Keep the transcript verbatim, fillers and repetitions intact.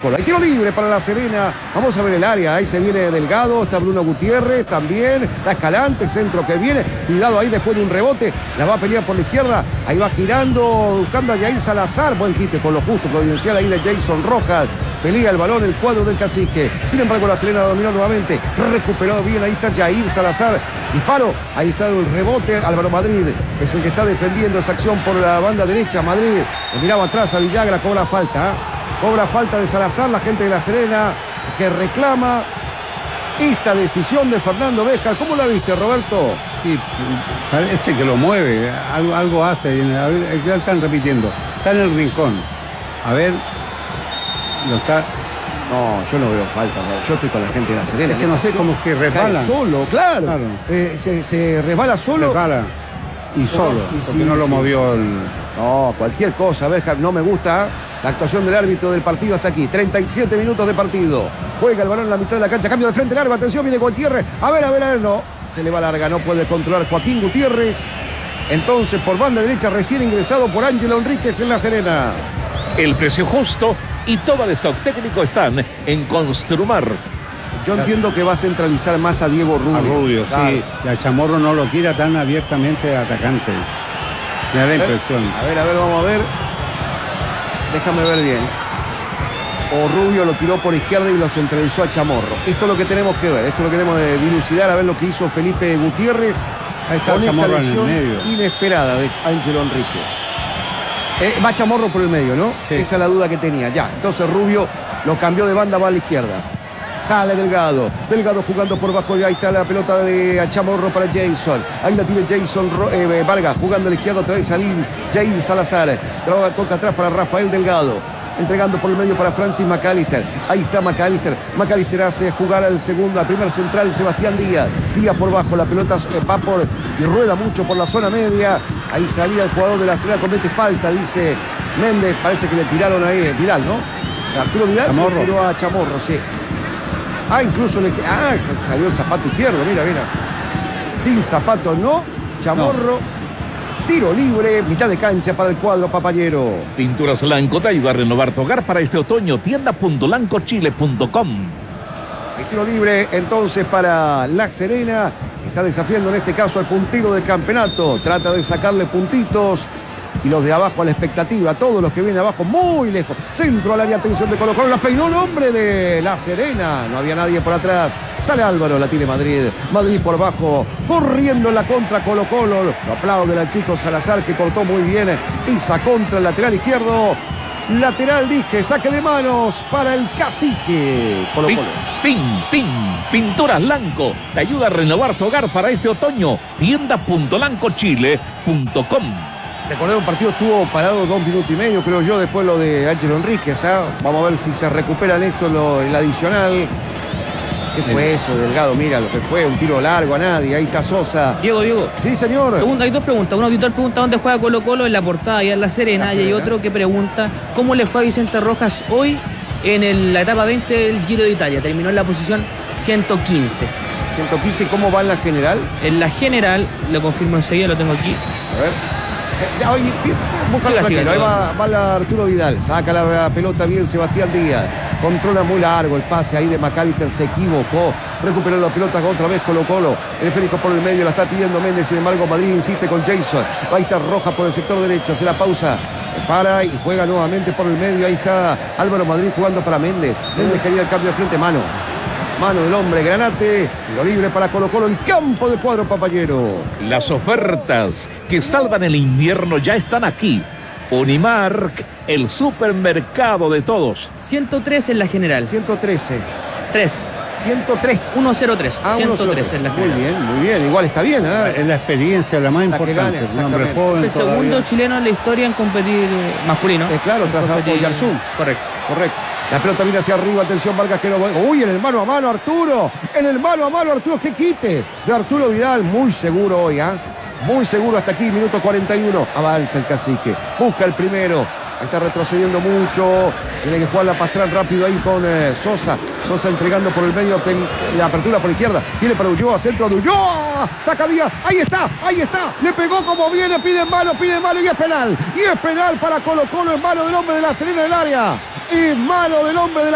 Colo. Hay tiro libre para La Serena. Vamos a ver el área. Ahí se viene Delgado. Está Bruno Gutiérrez también. Está Escalante, centro que viene. Cuidado ahí después de un rebote. La va a pelear por la izquierda. Ahí va girando, buscando a Jair Salazar. Buen quite con lo justo, providencial ahí de Jason Rojas. Pelea el balón el cuadro del Cacique. Sin embargo, La Serena dominó nuevamente. Recuperó bien. Ahí está Jair Salazar. Disparo. Ahí está el rebote. Álvaro Madrid es el que está defendiendo esa acción por la banda derecha. Madrid lo miraba atrás a Villagra. Cobra falta. ¿eh? Cobra falta de Salazar. La gente de La Serena que reclama esta decisión de Fernando Béjar. ¿Cómo la viste, Roberto? Sí, parece que lo mueve. Algo, algo hace. A ver, ya están repitiendo. Está en el rincón. A ver. Lo está. No, yo no veo falta. No. Yo estoy con la gente de La Serena. Es que no sé cómo es que resbala. Solo, claro. claro. Eh, se, se resbala solo. Resbala. Y solo. Y porque sí, no lo sí, movió sí. el. No, cualquier cosa. A ver, no me gusta la actuación del árbitro del partido hasta aquí. treinta y siete minutos de partido. Juega el balón en la mitad de la cancha. Cambio de frente largo. Atención, viene Gutiérrez. A ver, a ver, a ver. No. Se le va larga. No puede controlar Joaquín Gutiérrez. Entonces, por banda derecha, recién ingresado por Ángelo Enríquez en La Serena. El precio justo y todo el stock técnico están en Construmar. Yo entiendo que va a centralizar más a Diego Rubio. A Rubio, claro. sí. Y a Chamorro no lo tira tan abiertamente al atacante. Me da la impresión. A ver, a ver, vamos a ver. Déjame ver bien. O Rubio lo tiró por izquierda y lo centralizó a Chamorro. Esto es lo que tenemos que ver. Esto es lo que tenemos que dilucidar, a ver lo que hizo Felipe Gutiérrez. Ahí está con Chamorro esta en el lesión medio. inesperada de Ángelo Enríquez. Eh, va Chamorro por el medio, ¿no? Sí. Esa es la duda que tenía. Ya, entonces Rubio lo cambió de banda, va a la izquierda. Sale Delgado. Delgado jugando por bajo. Ahí está la pelota de Chamorro para Jason. Ahí la tiene Jason eh, Vargas jugando a la izquierda otra vez. Alín Jair Salazar. Trabaja, toca atrás para Rafael Delgado. Entregando por el medio para Francis McAllister. Ahí está McAllister. McAllister hace jugar al segundo, al primer central, Sebastián Díaz. Díaz por bajo, la pelota eh, va por y rueda mucho por la zona media. Ahí salía el jugador de La Serena, comete falta, dice Méndez. Parece que le tiraron ahí, Vidal, ¿no? Arturo Vidal Chamorro. le tiró a Chamorro, sí. Ah, incluso le... Ah, salió el zapato izquierdo, mira, mira. Sin zapato, ¿no? Chamorro. No. Tiro libre, mitad de cancha para el cuadro papayero. Pinturas Lanco te ayuda a renovar tu hogar para este otoño. tienda punto lanco chile punto com. Hay tiro libre entonces para La Serena, que está desafiando en este caso al puntero del campeonato. Trata de sacarle puntitos. Y los de abajo a la expectativa, todos los que vienen abajo muy lejos. Centro al área, atención de Colo Colo, la peinó el hombre de La Serena. No había nadie por atrás. Sale Álvaro, la tiene Madrid. Madrid por abajo, corriendo en la contra Colo Colo. Lo aplauden al chico Salazar que cortó muy bien. Isa contra el lateral izquierdo. Lateral, dije, saque de manos para el Cacique. Colo Colo. Pin, pin, Pinturas Lanco te ayuda a renovar tu hogar para este otoño. tienda punto lanco chile punto com. Recordar, un partido estuvo parado dos minutos y medio, creo yo, después lo de Ángelo Enríquez. ¿eh? Vamos a ver si se recuperan esto lo, el adicional. ¿Qué fue eso, Delgado? Mira lo que fue, un tiro largo a nadie. Ahí está Sosa. Diego, Diego. Sí, señor. Pregunta, hay dos preguntas. Un auditor pregunta dónde juega Colo Colo en la portada, allá en La Serena. La Y hay Serena. otro que pregunta cómo le fue a Vicente Rojas hoy en el- la etapa veinte del Giro de Italia. Terminó en la posición ciento quince. ciento quince, ¿cómo va en la general? En la general, lo confirmo enseguida, lo tengo aquí. A ver. Eh, Oye, busca Siga, el siga, Ahí siga. va, va la Arturo Vidal. Saca la pelota bien Sebastián Díaz. Controla muy largo el pase ahí de McAllister. Se equivocó. Recuperó la pelota otra vez Colo Colo. El esférico por el medio la está pidiendo Méndez. Sin embargo, Madrid insiste con Jason. Ahí está Roja por el sector derecho. Hace la pausa. Para y juega nuevamente por el medio. Ahí está Álvaro Madrid jugando para Méndez. Méndez quería el cambio de frente. Mano. Mano del hombre, Granate. Tiro libre para Colo Colo en campo de cuadro papayero. Las ofertas que salvan el invierno ya están aquí. Unimark, el supermercado de todos. ciento tres en la general. ciento trece. tres. ciento tres. ciento tres. Ah, ciento ciento tres tres. en la Muy general. bien, muy bien. Igual está bien, ¿eh? Es la experiencia la más La que importante. gane, Un hombre exactamente. joven Fue el segundo todavía. chileno en la historia en competir eh, masculino. Eh, claro, En tras a competir- Oyarzún. Correcto. Correcto. La pelota viene hacia arriba, atención Vargas que no... Uy, en el mano a mano Arturo. En el mano a mano Arturo, qué quite de Arturo Vidal. Muy seguro hoy, ¿ah? ¿eh? Muy seguro hasta aquí, minuto cuarenta y uno. Avanza el Cacique. Busca el primero. Ahí está retrocediendo mucho. Tiene que jugar la Pastrán rápido ahí con eh, Sosa. Sosa entregando por el medio. Ten, la apertura por izquierda. Viene para Ulloa, centro de Ulloa. Saca Díaz. Ahí está, ahí está. Le pegó como viene. Pide en mano, pide en mano y es penal. Y es penal para Colo Colo en mano del hombre de La Serena en el área. En mano del hombre de La